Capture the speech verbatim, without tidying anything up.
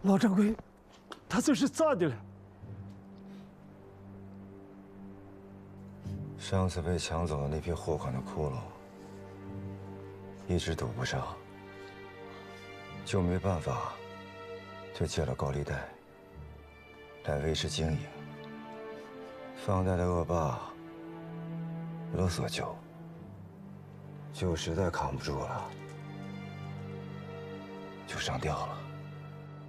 老掌柜，他这是咋的了？ 上次被抢走的那批货款的窟窿，一直堵不上，就没办法，就借了高利贷来维持经营。放贷的恶霸勒索舅，舅实在扛不住了，就上吊了。